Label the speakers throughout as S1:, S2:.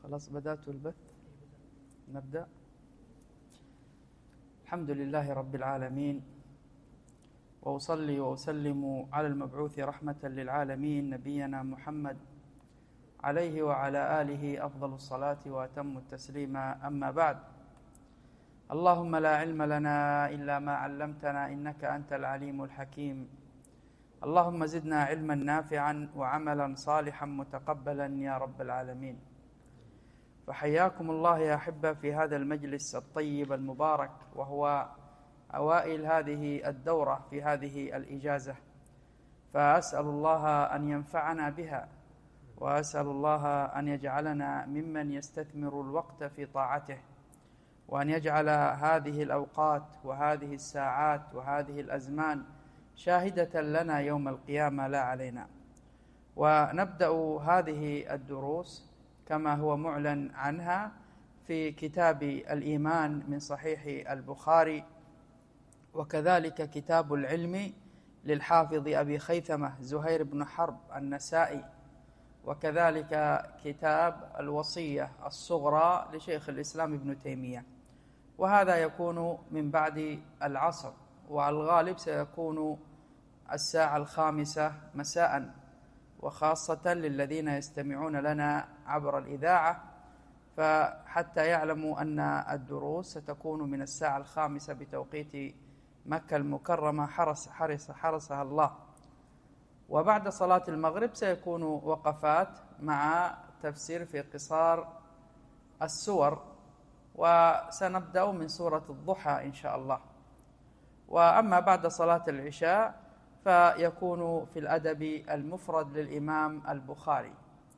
S1: خلاص بدأت البث. نبدأ. الحمد لله رب العالمين، وأصلي وأسلم على المبعوث رحمة للعالمين نبينا محمد عليه وعلى آله أفضل الصلاة وأتم التسليم. أما بعد، اللهم لا علم لنا إلا ما علمتنا إنك أنت العليم الحكيم. اللهم زدنا علما نافعا وعملا صالحا متقبلا يا رب العالمين. فحياكم الله يا أحبة في هذا المجلس الطيب المبارك، وهو أوائل هذه الدورة في هذه الإجازة، فأسأل الله أن ينفعنا بها، وأسأل الله أن يجعلنا ممن يستثمر الوقت في طاعته، وأن يجعل هذه الأوقات وهذه الساعات وهذه الأزمان شاهدة لنا يوم القيامة لا علينا. ونبدأ هذه الدروس كما هو معلن عنها في كتاب الإيمان من صحيح البخاري، وكذلك كتاب العلم للحافظ أبي خيثمة زهير بن حرب النسائي، وكذلك كتاب الوصية الصغرى لشيخ الإسلام ابن تيمية. وهذا يكون من بعد العصر، والغالب سيكون الساعة 5 مساء، وخاصة للذين يستمعون لنا عبر الإذاعة، فحتى يعلموا أن الدروس ستكون من الساعة 5 بتوقيت مكة المكرمة حرسها الله. وبعد صلاة المغرب سيكون وقفات مع تفسير في قصار السور، وسنبدأ من سورة الضحى إن شاء الله. وأما بعد صلاة العشاء فيكون في الأدب المفرد للإمام البخاري.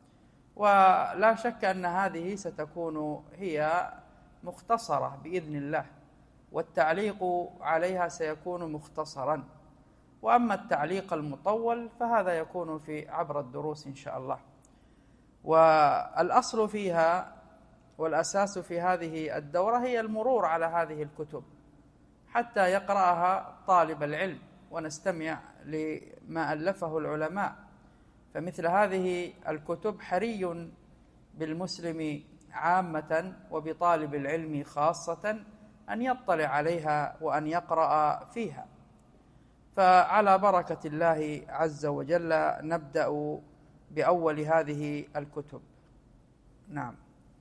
S1: ولا شك أن هذه ستكون هي مختصرة بإذن الله، والتعليق عليها سيكون مختصرا. وأما التعليق المطول فهذا يكون في عبر الدروس إن شاء الله. والأصل فيها والأساس في هذه الدورة هي المرور على هذه الكتب حتى يقرأها طالب العلم، ونستمع لما ألفه العلماء. فمثل هذه الكتب حري بالمسلم عامة وبطالب العلم خاصة أن يطلع عليها وأن يقرأ فيها. فعلى بركة الله عز وجل نبدأ بأول هذه الكتب. نعم.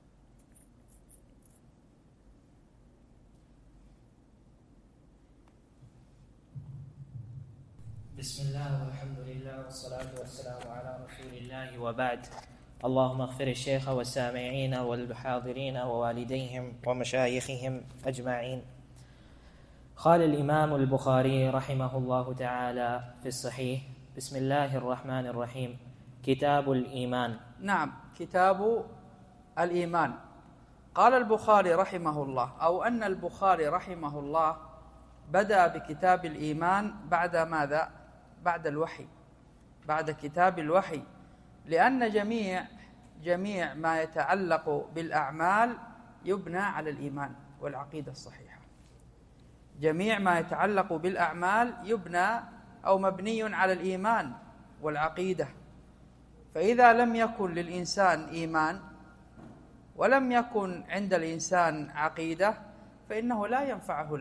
S2: بسم الله والحمد لله والصلاة والسلام على رسول الله، وبعد. اللهم اغفر الشيخ والسامعين والحاضرين ووالديهم ومشايخهم أجمعين. قال الإمام البخاري رحمه الله تعالى في الصحيح: بسم الله الرحمن الرحيم، كتاب الإيمان.
S1: نعم، كتاب الإيمان. قال البخاري رحمه الله، أو أن البخاري رحمه الله بدأ بكتاب الإيمان بعد ماذا؟ بعد الوحي، بعد كتاب الوحي، لأن جميع ما يتعلق بالأعمال يبنى على الإيمان والعقيدة الصحيحة. جميع ما يتعلق بالأعمال يبنى أو مبني على الإيمان والعقيدة. فإذا لم يكن للإنسان إيمان ولم يكن عند الإنسان عقيدة فإنه لا ينفعه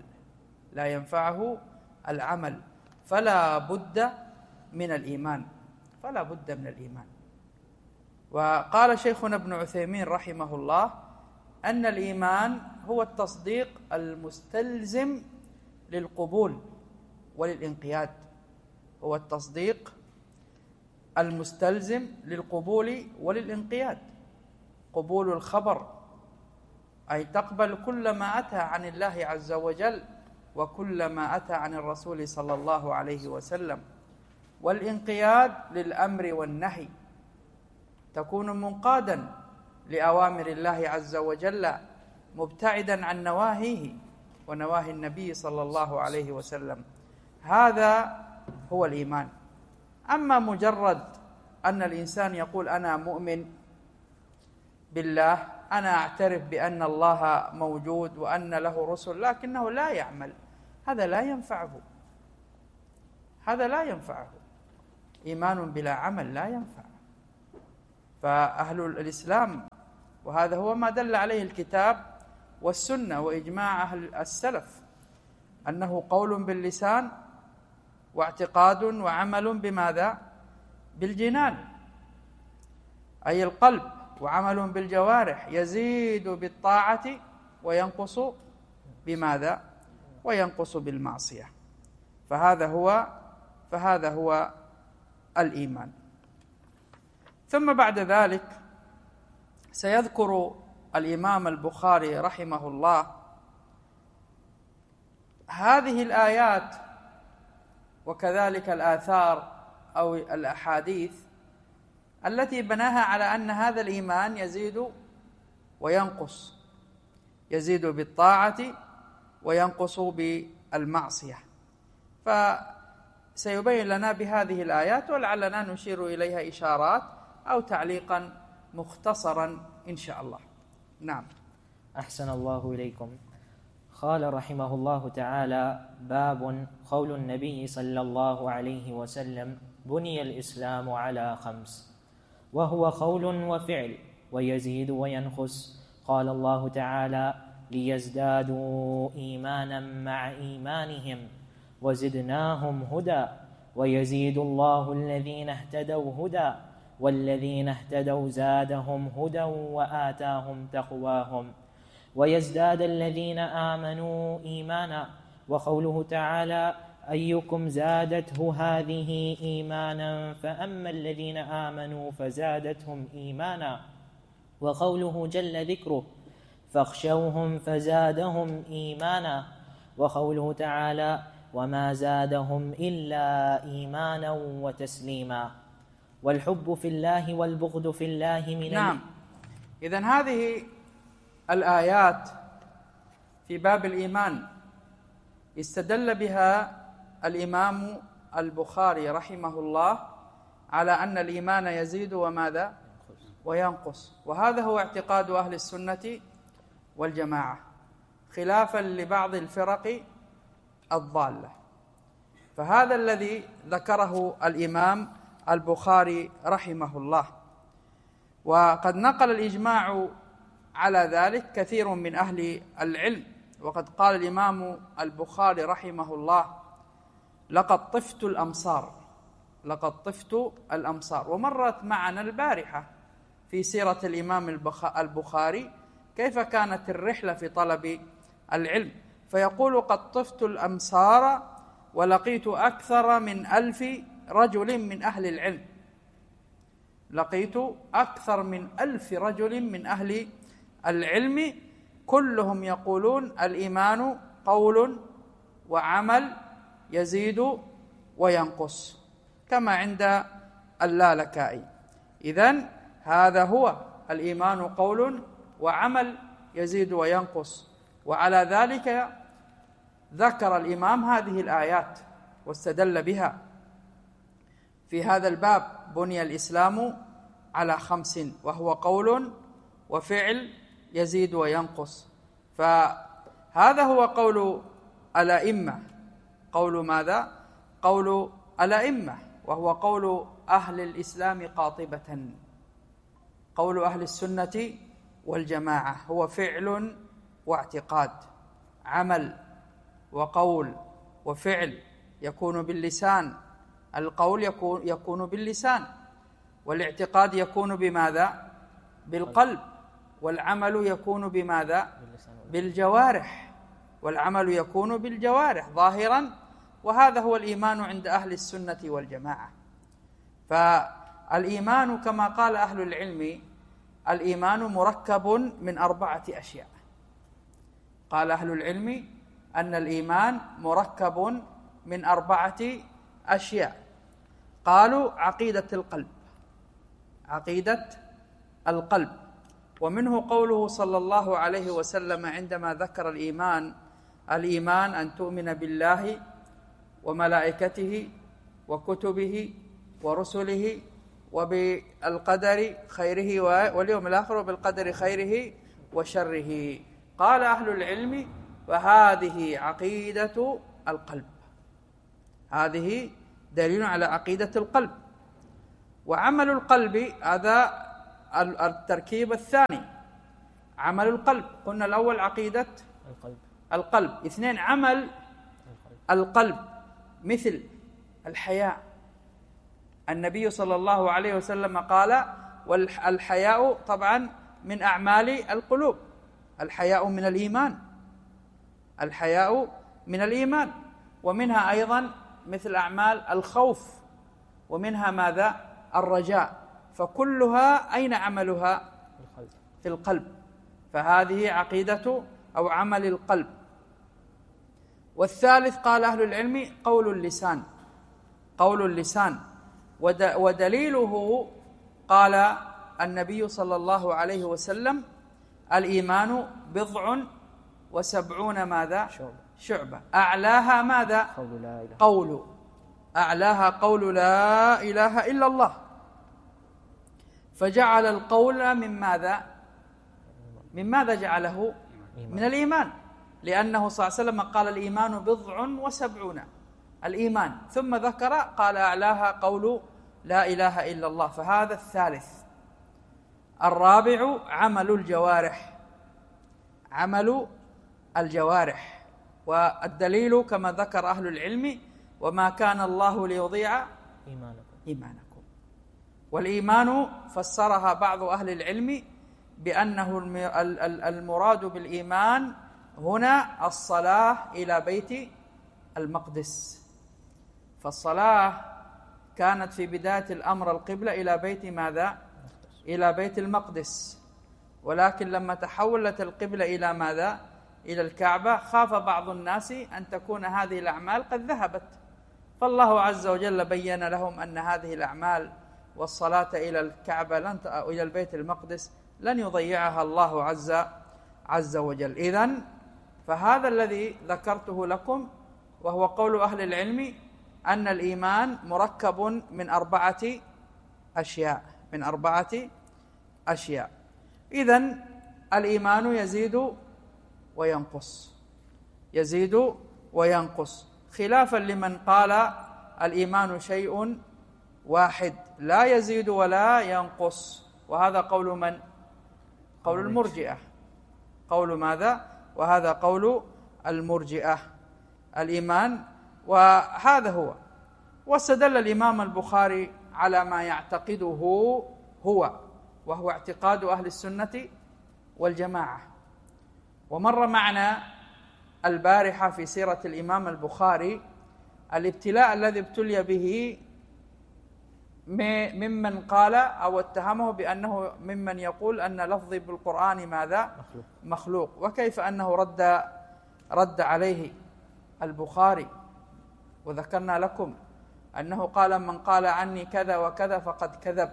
S1: العمل، فلا بد من الإيمان. وقال شيخنا ابن عثيمين رحمه الله أن الإيمان هو التصديق المستلزم للقبول وللانقياد. هو التصديق المستلزم للقبول وللانقياد. قبول الخبر، أي تقبل كل ما أتى عن الله عز وجل وكل ما أتى عن الرسول صلى الله عليه وسلم. والانقياد للأمر والنهي، تكون منقادا لأوامر الله عز وجل مبتعدا عن نواهيه ونواهي النبي صلى الله عليه وسلم. هذا هو الإيمان. أما مجرد أن الإنسان يقول أنا مؤمن بالله، أنا أعترف بأن الله موجود وأن له رسل، لكنه لا يعمل، هذا لا ينفعه. إيمان بلا عمل لا ينفع. فأهل الإسلام وهذا هو ما دل عليه الكتاب والسنة وإجماع أهل السلف، أنه قول باللسان واعتقاد وعمل بماذا؟ بالجنان، أي القلب، وعمل بالجوارح، يزيد بالطاعة وينقص بماذا؟ وينقص بالمعصية. فهذا هو الإيمان. ثم بعد ذلك سيذكر الإمام البخاري رحمه الله هذه الآيات وكذلك الآثار أو الأحاديث التي بناها على أن هذا الإيمان يزيد وينقص، يزيد بالطاعة وينقص بالمعصية. فسيبين لنا بهذه الآيات، ولعلنا نشير إليها إشارات أو تعليقا مختصرا إن شاء الله. نعم.
S2: أحسن الله إليكم. قال رحمه الله تعالى: باب قول النبي صلى الله عليه وسلم: بني الإسلام على 5، وهو قول وفعل ويزيد وينقص. قال الله تعالى: ليزدادوا إيمانا مع إيمانهم وزدناهم هدى ويزيد الله الذين اهتدوا هدى والذين اهتدوا زادهم هدى وآتاهم تقواهم ويزداد الذين آمنوا إيمانا. وقوله تعالى: أيكم زادته هذه إيمانا فأما الذين آمنوا فزادتهم إيمانا. وقوله جل ذكره: فاخشوهم فزادهم إيمانا. وقوله تعالى: وما زادهم إلا إيمانا وتسليما. والحب في الله والبغض في الله من
S1: نعم. إذن هذه الآيات في باب الإيمان استدل بها الإمام البخاري رحمه الله على أن الإيمان يزيد وماذا؟ وينقص. وهذا هو اعتقاد أهل السنة والجماعة، خلافا لبعض الفرق الضالة. فهذا الذي ذكره الإمام البخاري رحمه الله. وقد نقل الإجماع على ذلك كثير من أهل العلم. وقد قال الإمام البخاري رحمه الله: لقد طفت الأمصار. ومرت معنا البارحة في سيرة الإمام البخاري كيف كانت الرحلة في طلب العلم، فيقول: قد طفت الأمصار ولقيت أكثر من 1000 رجل من أهل العلم. لقيت أكثر من 1000 رجل من أهل العلم، كلهم يقولون الإيمان قول وعمل يزيد وينقص، كما عند اللالكائي. إذن هذا هو الإيمان قول وعمل يزيد وينقص. وعلى ذلك ذكر الإمام هذه الآيات واستدل بها في هذا الباب: بني الإسلام على 5، وهو قول وفعل يزيد وينقص. فهذا هو قول الأئمة. قول ماذا؟ قول الأئمة، وهو قول أهل الإسلام قاطبة. قول أهل السنة والجماعة هو فعل واعتقاد، عمل وقول وفعل يكون باللسان. القول يكون باللسان، والاعتقاد يكون بماذا؟ بالقلب. والعمل يكون بماذا؟ بالجوارح. والعمل يكون بالجوارح ظاهرا. وهذا هو الإيمان عند أهل السنة والجماعة. فالإيمان كما قال أهل العلم: الإيمان مركب من 4 أشياء. قال أهل العلم أن الإيمان مركب من 4 أشياء. قالوا: عقيدة القلب. ومنه قوله صلى الله عليه وسلم عندما ذكر الإيمان أن تؤمن بالله وملائكته وكتبه ورسله وبالقدر خيره واليوم الآخر وبالقدر خيره وشره. قال أهل العلم: فهذه عقيدة القلب. هذه دليل على عقيدة القلب. وعمل القلب هذا التركيب الثاني. عمل القلب. قلنا الأول عقيدة القلب. 2 عمل القلب مثل الحياء. النبي صلى الله عليه وسلم قال: والحياء طبعا من أعمال القلوب. الحياء من الإيمان، الحياء من الإيمان. ومنها أيضا مثل أعمال الخوف، ومنها ماذا؟ الرجاء. فكلها أين عملها؟ في القلب. فهذه عقيدة أو عمل القلب. والثالث قال أهل العلم قول اللسان. قول اللسان، ودليله قال النبي صلى الله عليه وسلم: الإيمان 70 ماذا؟ شعبة. أعلاها ماذا؟ أعلاها قول لا إله إلا الله. فجعل القول من ماذا؟ من ماذا جعله؟ من الإيمان، لأنه صلى الله عليه وسلم قال: الإيمان 70 الإيمان، ثم ذكر قال: أعلاها قول لا إله إلا الله. فهذا الثالث. الرابع عمل الجوارح. عمل الجوارح، والدليل كما ذكر أهل العلم: وما كان الله ليضيع إيمانكم. والإيمان فسرها بعض أهل العلم بأنه المراد بالإيمان هنا الصلاة إلى بيت المقدس. فالصلاة كانت في بداية الأمر القبلة إلى بيت ماذا؟ إلى بيت المقدس. ولكن لما تحولت القبلة إلى ماذا؟ إلى الكعبة، خاف بعض الناس أن تكون هذه الأعمال قد ذهبت، فالله عز وجل بين لهم أن هذه الأعمال والصلاة إلى الكعبة أو إلى البيت المقدس لن يضيعها الله عز وجل. إذن فهذا الذي ذكرته لكم، وهو قول أهل العلم أن الإيمان مركب من 4 أشياء. من 4 أشياء. إذن الإيمان يزيد وينقص، يزيد وينقص، خلافا لمن قال الإيمان شيء واحد لا يزيد ولا ينقص. وهذا قول من؟ قول المرجئة. قول ماذا؟ وهذا قول المرجئة. الإيمان، وهذا هو. واستدل الإمام البخاري على ما يعتقده هو، وهو اعتقاد أهل السنة والجماعة. ومر معنا البارحة في سيرة الإمام البخاري الابتلاء الذي ابتلي به ممن قال أو اتهمه بأنه ممن يقول أن لفظي بالقرآن ماذا؟ مخلوق. وكيف أنه رد عليه البخاري، وذكرنا لكم أنه قال: من قال عني كذا وكذا فقد كذب.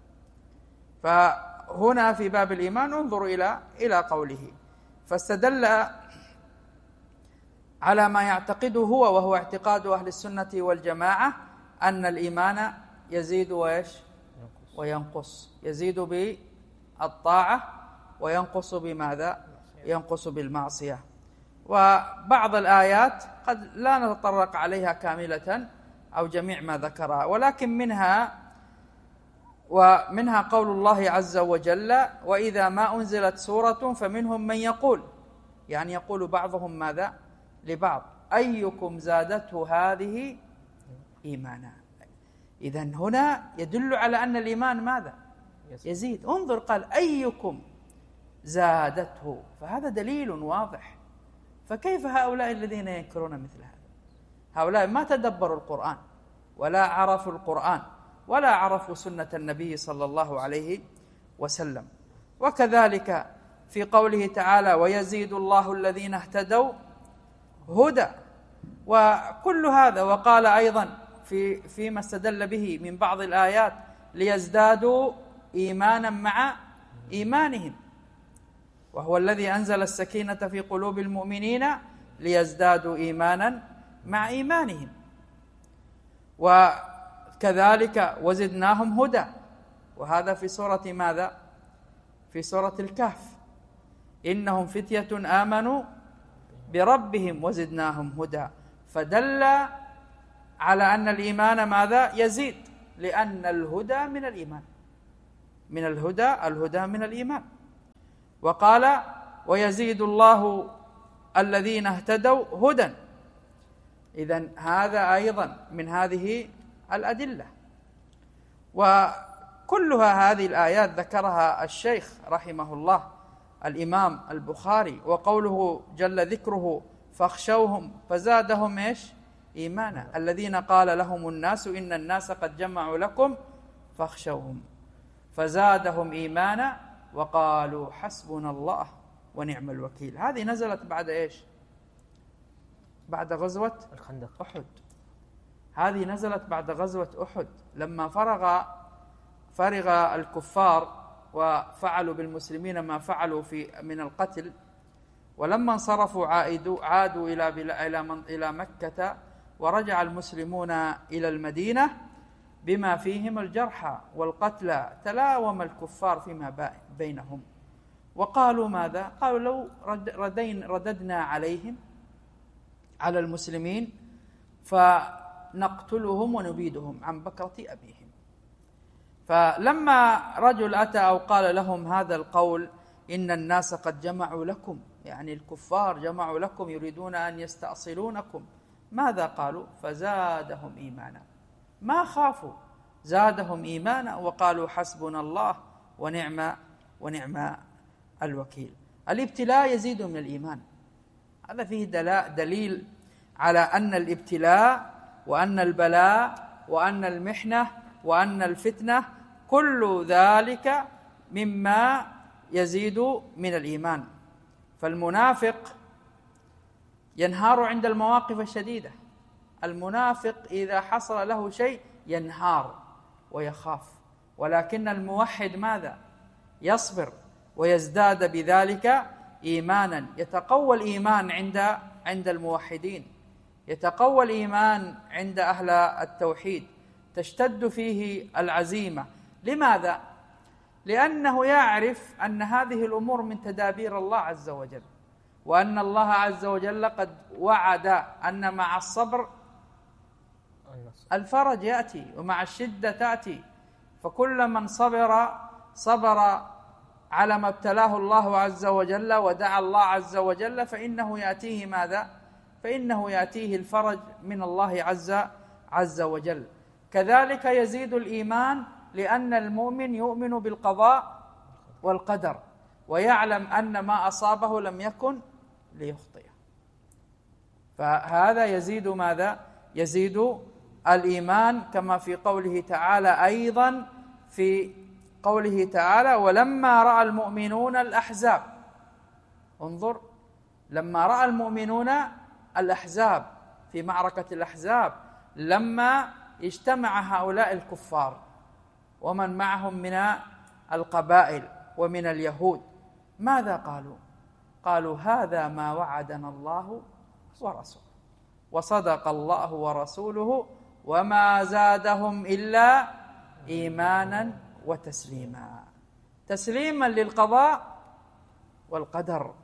S1: فهنا في باب الإيمان انظروا إلى قوله. فاستدل على ما يعتقده هو، وهو اعتقاد أهل السنة والجماعة، أن الإيمان يزيد وينقص. يزيد بالطاعة وينقص بماذا؟ ينقص بالمعصية. وبعض الآيات قد لا نتطرق عليها كاملة أو جميع ما ذكرها، ولكن ومنها قول الله عز وجل: وإذا ما أنزلت سورة فمنهم من يقول، يعني يقول بعضهم ماذا؟ لبعض: أيكم زادته هذه إيمانا. إذن هنا يدل على أن الإيمان ماذا؟ يزيد. انظر، قال: أيكم زادته، فهذا دليل واضح. فكيف هؤلاء الذين ينكرون مثل هذا؟ هؤلاء ما تدبروا القرآن، ولا عرفوا القرآن، ولا عرفوا سنة النبي صلى الله عليه وسلم. وكذلك في قوله تعالى: ويزيد الله الذين اهتدوا هدى. وكل هذا. وقال أيضا فيما استدل به من بعض الآيات: ليزدادوا إيمانا مع إيمانهم، وهو الذي أنزل السكينة في قلوب المؤمنين ليزدادوا إيمانا مع إيمانهم. وكذلك وزدناهم هدى، وهذا في سورة ماذا؟ في سورة الكهف: إنهم فتية آمنوا بربهم وزدناهم هدى. فدل على أن الإيمان ماذا؟ يزيد، لأن الهدى من الإيمان. من الهدى من الإيمان. وقال ويزيد الله الذين اهتدوا هدى. إذن هذا أيضا من هذه الأدلة. وكلها هذه الآيات ذكرها الشيخ رحمه الله الإمام البخاري، وقوله جل ذكره فاخشوهم فزادهم إيش؟ إيمانا. الذين قال لهم الناس إن الناس قد جمعوا لكم فاخشوهم فزادهم إيمانا وقالوا حسبنا الله ونعم الوكيل. هذه نزلت بعد إيش؟ بعد غزوة
S2: الخندق
S1: أحد. هذه نزلت بعد غزوة أحد لما فرغ الكفار وفعلوا بالمسلمين ما فعلوا من القتل، ولما انصرفوا عادوا إلى مكة، ورجع المسلمون إلى المدينة بما فيهم الجرحى والقتلى. تلاوم الكفار فيما بينهم وقالوا ماذا؟ قالوا لو رددنا عليهم على المسلمين فنقتلهم ونبيدهم عن بكرة أبيهم. فلما رجل أتى أو قال لهم هذا القول إن الناس قد جمعوا لكم، يعني الكفار جمعوا لكم يريدون أن يستأصلونكم، ماذا قالوا؟ فزادهم إيمانا. ما خافوا، زادهم إيمانا وقالوا حسبنا الله ونعم الوكيل. الابتلاء يزيد من الإيمان. هذا فيه دليل على أن الابتلاء وأن البلاء وأن المحنة وأن الفتنة كل ذلك مما يزيد من الإيمان. فالمنافق ينهار عند المواقف الشديدة. المنافق إذا حصل له شيء ينهار ويخاف، ولكن الموحد ماذا؟ يصبر ويزداد بذلك إيمانا. يتقوى الإيمان عند الموحدين، يتقوى الإيمان عند أهل التوحيد، تشتد فيه العزيمة. لماذا؟ لأنه يعرف أن هذه الأمور من تدابير الله عز وجل، وأن الله عز وجل قد وعد أن مع الصبر الفرج يأتي ومع الشدة تأتي. فكل من صبر على ما ابتلاه الله عز وجل ودعا الله عز وجل فإنه يأتيه ماذا؟ فإنه يأتيه الفرج من الله عز وجل. كذلك يزيد الإيمان لأن المؤمن يؤمن بالقضاء والقدر، ويعلم أن ما أصابه لم يكن ليخطئه. فهذا يزيد ماذا؟ يزيد الإيمان، كما في قوله تعالى أيضا، في قوله تعالى ولما رأى المؤمنون الأحزاب. انظر، لما رأى المؤمنون الأحزاب في معركة الأحزاب، لما اجتمع هؤلاء الكفار ومن معهم من القبائل ومن اليهود، ماذا قالوا؟ قالوا هذا ما وعدنا الله ورسوله وصدق الله ورسوله وما زادهم إلا إيمانا وتسليما. تسليما للقضاء والقدر،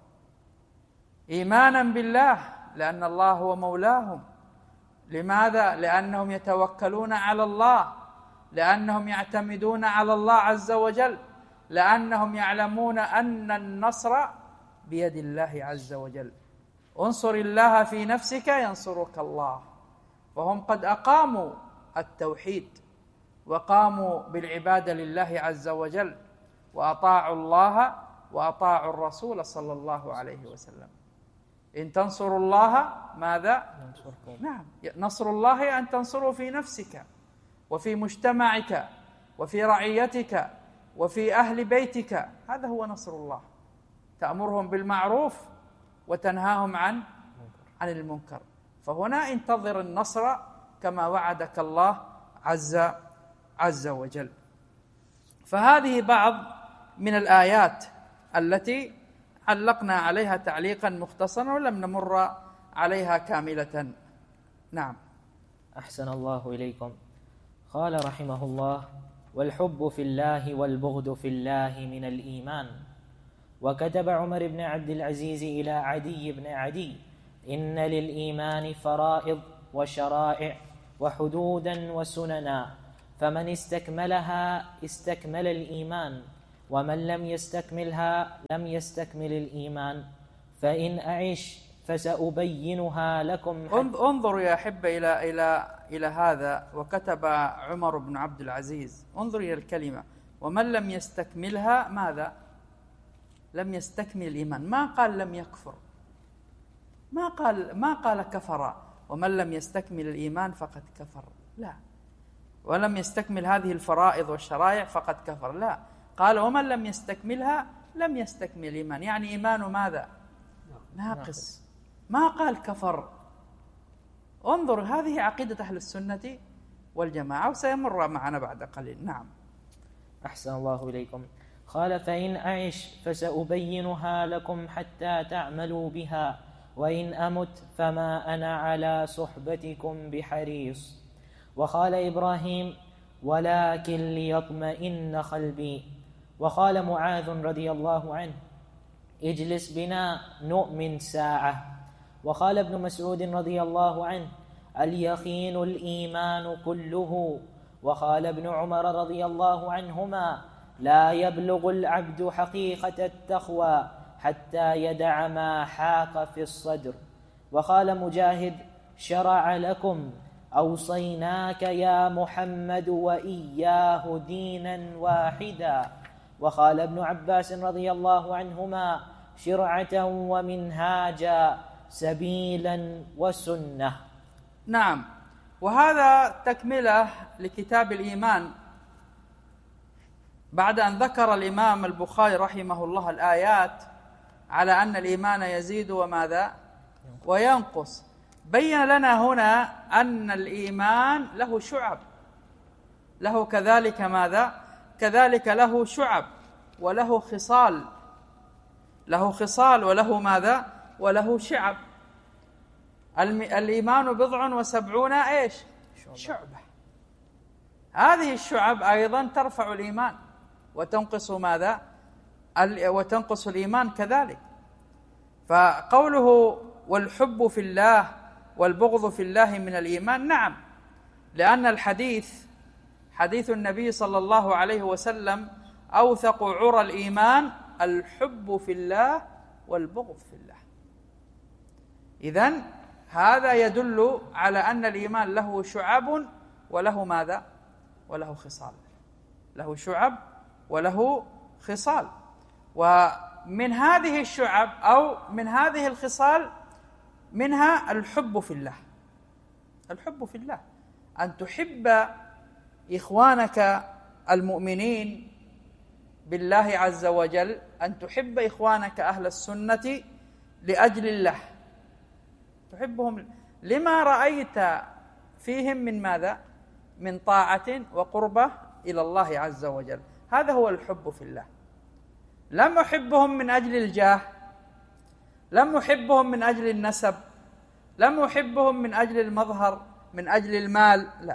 S1: إيمانا بالله لأن الله هو مولاهم. لماذا؟ لأنهم يتوكلون على الله، لأنهم يعتمدون على الله عز وجل، لأنهم يعلمون أن النصر بيد الله عز وجل. انصر الله في نفسك ينصرك الله. فهم قد أقاموا التوحيد وقاموا بالعبادة لله عز وجل، وأطاعوا الله وأطاعوا الرسول صلى الله عليه وسلم. إن تنصروا الله ماذا؟ نعم، نصر الله أن تنصروا في نفسك وفي مجتمعك وفي رعيتك وفي أهل بيتك. هذا هو نصر الله، تأمرهم بالمعروف وتنهاهم عن المنكر. فهنا انتظر النصر كما وعدك الله عز وجل. فهذه بعض من الآيات التي علقنا عليها تعليقا مختصرا ولم نمر عليها كاملة. نعم.
S2: أحسن الله إليكم. قال رحمه الله: والحب في الله والبغض في الله من الإيمان. وكتب عمر بن عبد العزيز إلى عدي بن عدي: إن للإيمان فرائض وشرائع وحدودا وسننا، فمن استكملها استكمل الإيمان، ومن لم يستكملها لم يستكمل الإيمان. فإن أعش فسأبينها لكم.
S1: انظروا يا أحبة إلى هذا. وكتب عمر بن عبد العزيز، انظر إلى الكلمة ومن لم يستكملها ماذا؟ لم يستكمل الإيمان. ما قال لم يكفر، ما قال كفر ومن لم يستكمل الإيمان فقد كفر، لا. ولم يستكمل هذه الفرائض والشرائع فقد كفر، لا. قال ومن لم يستكملها لم يستكمل الإيمان، يعني إيمانه ماذا؟ ناقص. ما قال كفر. انظر، هذه عقيدة أهل السنة والجماعة، وسيمر معنا بعد قليل. نعم.
S2: أحسن الله إليكم. قال فإن أعش فسأبينها لكم حتى تعملوا بها، وإن أمت فما أنا على صحبتكم بحريص. وقال إبراهيم ولكن ليطمئن قلبي. وقال معاذ رضي الله عنه اجلس بنا نؤمن ساعة. وقال ابن مسعود رضي الله عنه اليقين الإيمان كله. وقال ابن عمر رضي الله عنهما لا يبلغ العبد حقيقة التقوى حتى يدع ما حاق في الصدر. وقال مجاهد شرع لكم أوصيناك يا محمد وإياه دينا واحدا. وقال ابن عباس رضي الله عنهما شرعة ومنهاجا سبيلا وسنة.
S1: نعم. وهذا تكملة لكتاب الإيمان بعد أن ذكر الإمام البخاري رحمه الله الآيات على أن الإيمان يزيد وماذا؟ وينقص. بين لنا هنا أن الإيمان له شعب، له كذلك ماذا؟ كذلك له شعب وله خصال، له خصال وله ماذا؟ وله شعب. الإيمان 79 إيش؟ شعبة. هذه الشعب أيضا ترفع الإيمان وتنقص ماذا؟ وتنقص الإيمان كذلك. فقوله والحب في الله والبغض في الله من الإيمان، نعم، لأن الحديث حديث النبي صلى الله عليه وسلم أوثق عرى الإيمان الحب في الله والبغض في الله. إذن هذا يدل على أن الإيمان له شعب وله ماذا؟ وله خصال، له شعب وله خصال. ومن هذه الشعب أو من هذه الخصال منها الحب في الله. الحب في الله، أن تحب إخوانك المؤمنين بالله عز وجل، أن تحب إخوانك أهل السنة لأجل الله، تحبهم لما رأيت فيهم من ماذا؟ من طاعة وقربة إلى الله عز وجل. هذا هو الحب في الله. لم أحبهم من أجل الجاه، لم أحبهم من أجل النسب، لم أحبهم من أجل المظهر، من أجل المال، لا.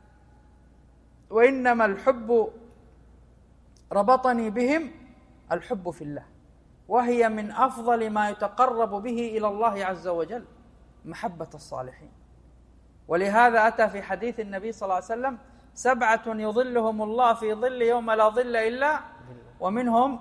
S1: وإنما الحب ربطني بهم الحب في الله، وهي من أفضل ما يتقرب به إلى الله عز وجل محبة الصالحين. ولهذا أتى في حديث النبي صلى الله عليه وسلم 7 يظلهم الله في ظل يوم لا ظل إلا، ومنهم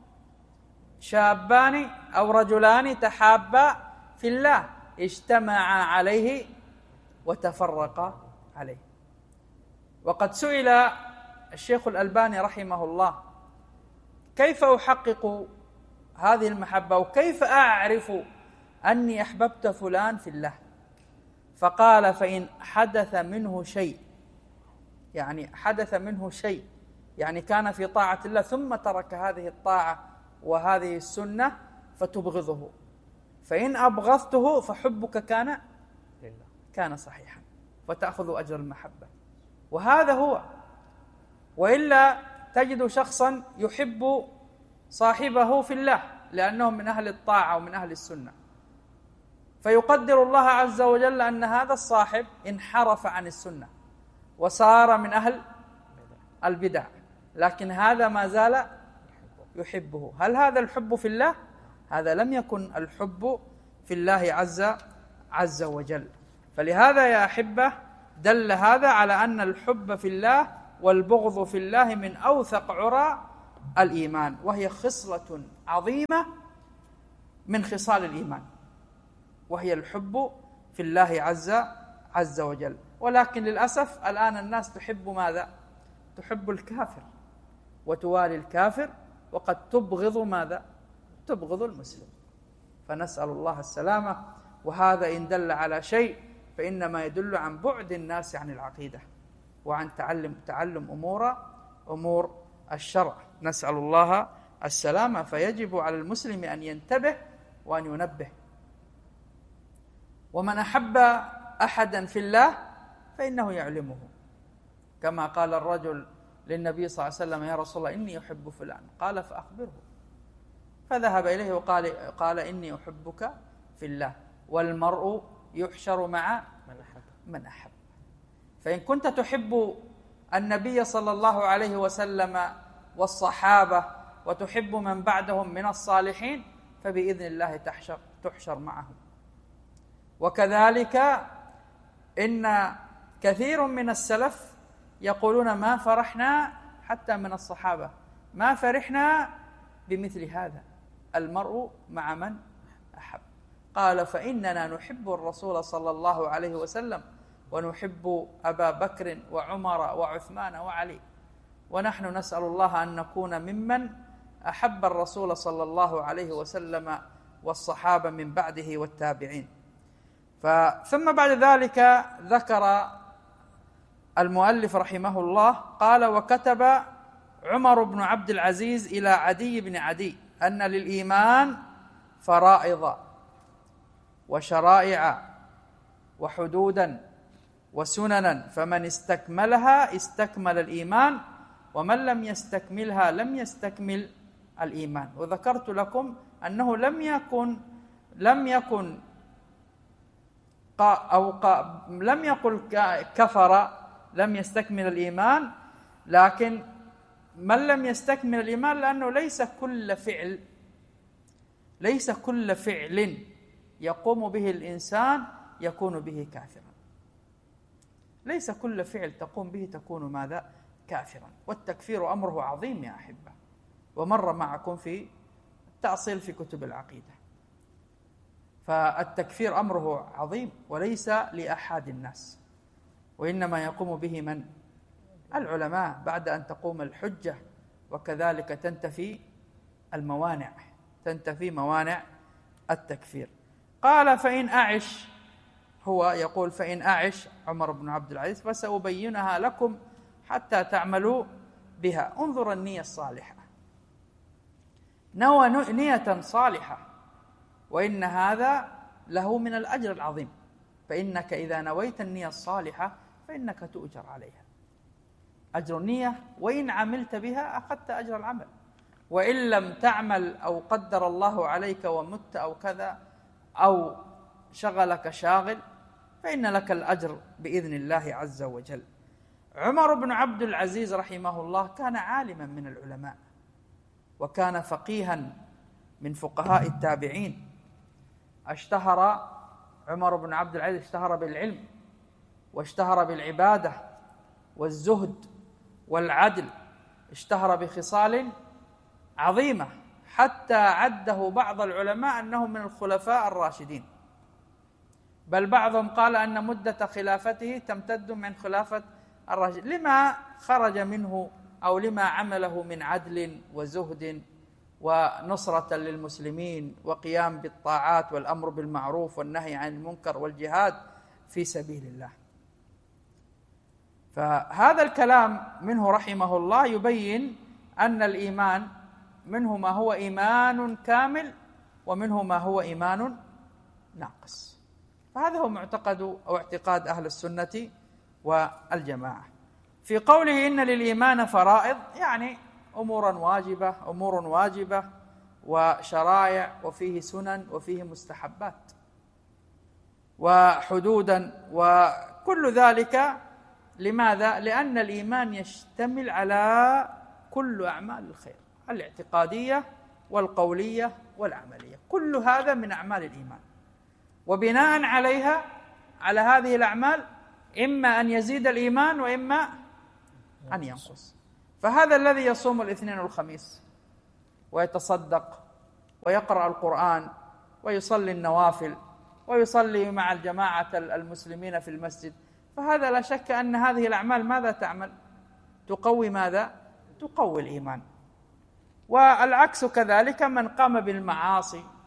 S1: شابان أو رجلان تحابا في الله اجتمعا عليه وتفرقا عليه. وقد سئل الشيخ الألباني رحمه الله كيف أحقق هذه المحبة وكيف أعرف أني أحببت فلان في الله؟ فقال فإن حدث منه شيء، يعني حدث منه شيء، يعني كان في طاعة الله ثم ترك هذه الطاعة وهذه السنة فتبغضه، فإن أبغضته فحبك كان صحيحا فتأخذ أجر المحبة. وهذا هو. وإلا تجد شخصا يحب صاحبه في الله لأنهم من أهل الطاعة ومن أهل السنة، فيقدر الله عز وجل أن هذا الصاحب انحرف عن السنة وصار من أهل البدع، لكن هذا ما زال يحبه. هل هذا الحب في الله؟ هذا لم يكن الحب في الله عز وجل. فلهذا يا أحبة دل هذا على أن الحب في الله والبغض في الله من أوثق عرى الإيمان، وهي خصلة عظيمة من خصال الإيمان، وهي الحب في الله عز وجل. ولكن للأسف الآن الناس تحب ماذا؟ تحب الكافر وتوالي الكافر، وقد تبغض ماذا؟ تبغض المسلم. فنسأل الله السلامة. وهذا إن دل على شيء فإنما يدل عن بعد الناس عن العقيدة وعن تعلم أمور الشرع. نسأل الله السلامة. فيجب على المسلم أن ينتبه وأن ينبه. ومن أحب أحدا في الله فإنه يعلمه، كما قال الرجل للنبي صلى الله عليه وسلم: يا رسول الله إني أحب فلان، قال: فأخبره. فذهب إليه وقال: إني أحبك في الله، والمرء يحشر مع من أحب. فإن كنت تحب النبي صلى الله عليه وسلم والصحابة وتحب من بعدهم من الصالحين فبإذن الله تحشر معهم. وكذلك إن كثير من السلف يقولون: ما فرحنا حتى من الصحابة، ما فرحنا بمثل هذا، المرء مع من أحب. قال: فإننا نحب الرسول صلى الله عليه وسلم ونحب أبا بكر وعمر وعثمان وعلي، ونحن نسأل الله أن نكون ممن أحب الرسول صلى الله عليه وسلم والصحابة من بعده والتابعين. ثم بعد ذلك ذكر المؤلف رحمه الله قال: وكتب عمر بن عبد العزيز إلى عدي بن عدي أن للإيمان فرائض وشرائع وحدودا وسننا، فمن استكملها استكمل الإيمان، ومن لم يستكملها لم يستكمل الإيمان. وذكرت لكم أنه لم يقل كفر لم يستكمل الإيمان، لكن من لم يستكمل الإيمان، لأنه ليس كل فعل يقوم به الإنسان يكون به كافرا. ليس كل فعل تقوم به تكون ماذا؟ كافرا. والتكفير أمره عظيم يا أحبة، ومر معكم في التأصيل في كتب العقيدة. فالتكفير أمره عظيم وليس لأحد الناس، وإنما يقوم به من؟ العلماء، بعد أن تقوم الحجة، وكذلك تنتفي موانع التكفير. قال: فإن أعش، هو يقول: فإن أعش عمر بن عبد العزيز فسأبينها لكم حتى تعملوا بها. انظر النية الصالحة، نوى نية صالحة، وإن هذا له من الأجر العظيم. فإنك إذا نويت النية الصالحة فإنك تؤجر عليها، أجر النية، وإن عملت بها أخذت أجر العمل، وإن لم تعمل أو قدر الله عليك ومت أو كذا أو شغلك شاغل فإن لك الأجر بإذن الله عز وجل. عمر بن عبد العزيز رحمه الله كان عالما من العلماء، وكان فقيها من فقهاء التابعين. اشتهر عمر بن عبد العزيز، اشتهر بالعلم، واشتهر بالعبادة والزهد والعدل، اشتهر بخصال عظيمة، حتى عده بعض العلماء أنه من الخلفاء الراشدين، بل بعضهم قال أن مدة خلافته تمتد من خلافة الراشد، لما خرج منه أو لما عمله من عدل وزهد ونصرة للمسلمين وقيام بالطاعات والأمر بالمعروف والنهي عن المنكر والجهاد في سبيل الله. فهذا الكلام منه رحمه الله يبين أن الإيمان منه ما هو إيمان كامل ومنه ما هو إيمان ناقص. فهذا هو معتقد أو اعتقاد أهل السنة والجماعة. في قوله إن للإيمان فرائض، يعني أمور واجبة وشرائع، وفيه سنن وفيه مستحبات وحدودا، وكل ذلك لماذا؟ لأن الإيمان يشتمل على كل أعمال الخير، الاعتقادية والقولية والعملية، كل هذا من أعمال الإيمان، وبناء عليها على هذه الأعمال إما أن يزيد الإيمان وإما أن ينقص. فهذا الذي يصوم الاثنين والخميس ويتصدق ويقرأ القرآن ويصلي النوافل ويصلي مع الجماعة المسلمين في المسجد، فهذا لا شك أن هذه الأعمال ماذا تعمل؟ تقوي ماذا؟ تقوي الإيمان. والعكس كذلك، من قام بالمعاصي